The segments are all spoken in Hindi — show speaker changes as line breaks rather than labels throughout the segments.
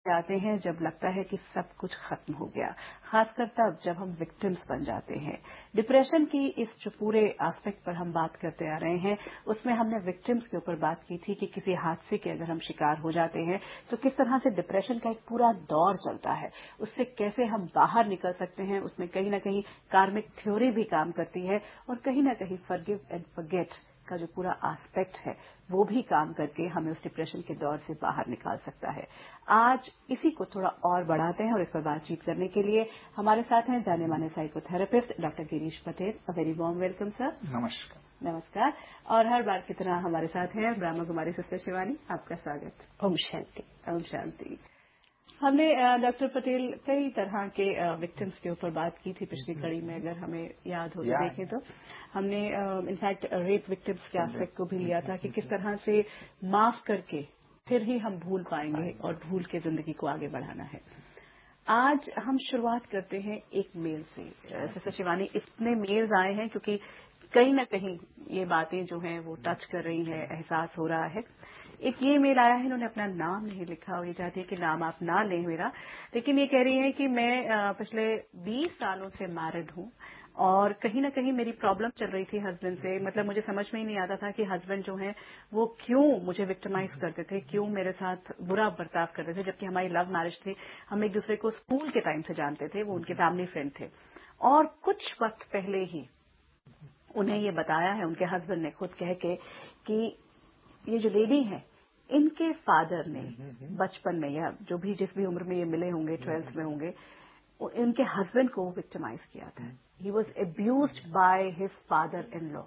आते हैं जब लगता है कि सब कुछ खत्म हो गया, खासकर तब जब हम विक्टिम्स बन जाते हैं। डिप्रेशन की इस जो पूरे एस्पेक्ट पर हम बात करते आ रहे हैं, उसमें हमने विक्टिम्स के ऊपर बात की थी कि किसी हादसे के अगर हम शिकार हो जाते हैं तो किस तरह से डिप्रेशन का एक पूरा दौर चलता है, उससे कैसे हम बाहर निकल सकते हैं। उसमें कहीं ना कहीं कार्मिक थ्योरी भी काम करती है और कहीं ना कहीं फॉरगिव एंड फॉरगेट का जो पूरा एस्पेक्ट है वो भी काम करके हमें उस डिप्रेशन के दौर से बाहर निकाल सकता है। आज इसी को थोड़ा और बढ़ाते हैं और इस पर बातचीत करने के लिए हमारे साथ हैं जाने माने psychotherapist doctor Girish Patel. A very warm welcome sir.
नमस्कार।
नमस्कार। और हर बार की तरह हमारे साथ हैं ब्रह्मा कुमारी सिस्टर शिवानी। आपका स्वागत।
ओम शांति।
ओम शांति। हमने डॉक्टर पटेल कई तरह के विक्टिम्स के ऊपर बात की थी पिछली कड़ी में, अगर हमें याद हो तो देखें तो हमने इनफैक्ट रेप विक्टिम्स के एस्पेक्ट को भी लिया था कि किस तरह से माफ करके फिर ही हम भूल पाएंगे और भूल के जिंदगी को आगे बढ़ाना है। आज हम शुरुआत करते हैं एक मेल से। सिस्टर शिवानी, इतने मेल्स आए हैं क्योंकि कहीं ना कहीं ये बातें जो हैं वो टच कर रही हैं, एहसास हो रहा है। एक ये मेल आया है, इन्होंने अपना नाम नहीं लिखा और ये चाहती है कि नाम आप ना लें मेरा, लेकिन ये कह रही है कि मैं पिछले 20 सालों से मैरिड हूं और कहीं ना कहीं मेरी प्रॉब्लम चल रही थी हस्बैंड से। मतलब मुझे समझ में ही नहीं आता था कि हस्बैंड जो हैं वो क्यों मुझे विक्टिमाइज करते थे, क्यों मेरे साथ बुरा बर्ताव करते थे, जबकि हमारी लव मैरिज थी। हम एक दूसरे को स्कूल के टाइम से जानते थे, वो उनके फैमिली फ्रेंड थे। और कुछ वक्त पहले ही उन्हें ये बताया है उनके हस्बैंड ने खुद कह के कि ये जो लेडी है इनके फादर ने बचपन में या जो भी जिस भी उम्र में ये मिले होंगे, 12th में होंगे, इनके हस्बैंड को विक्टिमाइज किया था। He was abused by his father in law.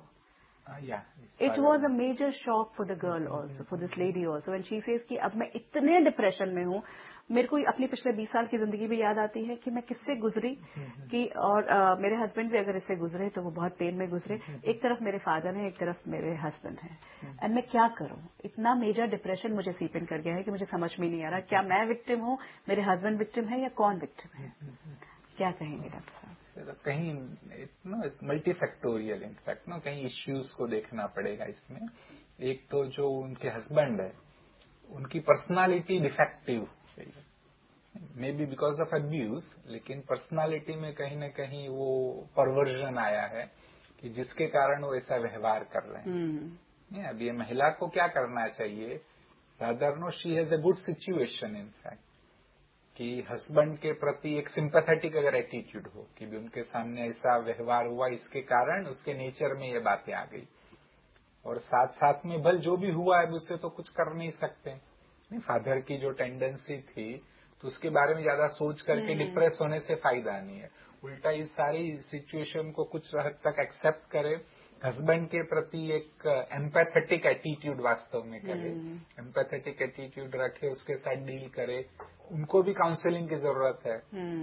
It was a major shock for the girl also, for this lady also, and she says कि अब मैं इतने डिप्रेशन में हूँ, मेरे को अपनी पिछले 20 साल की जिंदगी भी याद आती है कि मैं किससे गुजरी कि और मेरे हस्बैंड भी अगर इससे गुजरे तो वो बहुत पेन में गुजरे। एक तरफ मेरे फादर हैं, एक तरफ मेरे हस्बैंड हैं, एंड मैं क्या करूँ। इतना मेजर डिप्रेशन मुझे सीप इन कर गया है कि मुझे समझ में नहीं आ रहा क्या मैं विक्टिम हूँ, मेरे हस्बैंड विक्टिम है या कौन विक्टिम है। क्या कहेंगे डॉक्टर साहब?
कहीं मल्टी फैक्टोरियल इनफैक्ट कहीं इश्यूज को देखना पड़ेगा इसमें। एक तो जो उनके हस्बैंड है उनकी personality defective may be because of abuse, लेकिन पर्सनालिटी में कहीं ना कहीं वो परवर्जन आया है कि जिसके कारण वो ऐसा व्यवहार कर रहे हैं। अब ये महिला को क्या करना चाहिए, rather no she has a good situation in fact कि हस्बैंड के प्रति एक सिंपैथेटिक अगर एटीट्यूड हो कि भी उनके सामने ऐसा व्यवहार हुआ, इसके कारण उसके नेचर में ये बातें आ गई, और साथ साथ में भल जो भी हुआ है उससे तो कुछ कर नहीं सकते। नहीं, फादर की जो टेंडेंसी थी तो उसके बारे में ज्यादा सोच करके डिप्रेस होने से फायदा नहीं है। उल्टा इस सारी सिचुएशन को कुछ हद तक एक्सेप्ट करे, हस्बैंड के प्रति एक एम्पैथेटिक एटीट्यूड वास्तव में करे, एम्पैथेटिक एटीट्यूड रखे, उसके साथ डील करे। उनको भी काउंसलिंग की जरूरत है।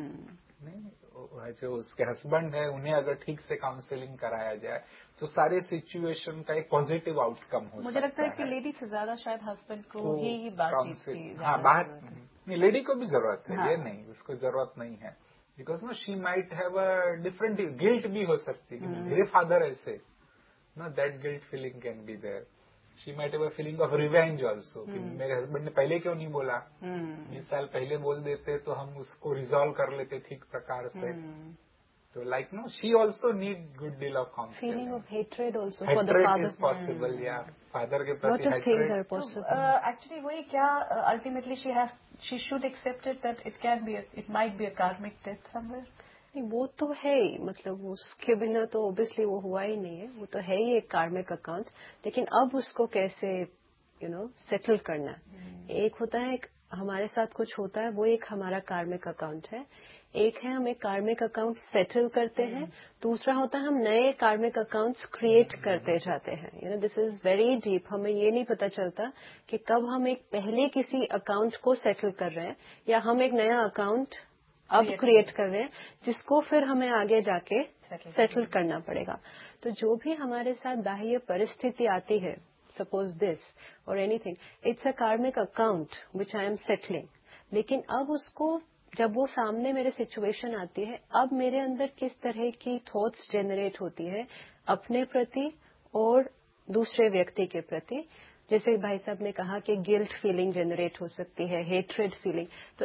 नहीं, जो उसके हस्बैंड है उन्हें अगर ठीक से काउंसलिंग कराया जाए तो सारे सिचुएशन का एक पॉजिटिव आउटकम हो सकता है।
मुझे लगता है कि लेडी से ज्यादा शायद हस्बैंड को ही बातचीत की।
हाँ, बात नहीं, लेडी को भी जरूरत है। हाँ। ये नहीं उसको जरूरत नहीं है, because she might have a different guilt भी हो सकती है। मेरे फादर ऐसे that guilt feeling can be there. She might have a feeling of revenge also कि मेरे हस्बैंड ने पहले क्यों नहीं बोला, 20 साल पहले बोल देते तो हम उसको रिजॉल्व कर लेते ठीक प्रकार से। तो like she also need good deal of counselling.
Feeling of hatred also
for the father is possible, या फादर के प्रति हेट्रेड।
एक्चुअली वही क्या ultimately she should accept it that it might be a कार्मिक डेथ समवेयर।
नहीं, वो तो है ही, मतलब उसके बिना तो ऑब्वियसली वो हुआ ही नहीं है, वो तो है ही एक कार्मिक अकाउंट। लेकिन अब उसको कैसे सेटल करना। एक होता है हमारे साथ कुछ होता है, वो एक हमारा कार्मिक अकाउंट है। एक है हम एक कार्मिक अकाउंट सेटल करते हैं, दूसरा होता है हम नए कार्मिक अकाउंट्स क्रिएट करते जाते हैं। This is very deep. हमें ये नहीं पता चलता कि कब हम एक पहले किसी अकाउंट को सेटल कर रहे हैं या हम एक नया अकाउंट अब क्रिएट कर रहे हैं जिसको फिर हमें आगे जाके सेटल करना पड़ेगा। तो जो भी हमारे साथ बाह्य परिस्थिति आती है, सपोज दिस और एनीथिंग, इट्स अ कार्मिक account which I am settling. लेकिन अब उसको जब वो सामने मेरे सिचुएशन आती है, अब मेरे अंदर किस तरह की थॉट्स जनरेट होती है अपने प्रति और दूसरे व्यक्ति के प्रति। जैसे भाई साहब ने कहा कि गिल्ट फीलिंग जनरेट हो सकती है, हेट्रेड फीलिंग। तो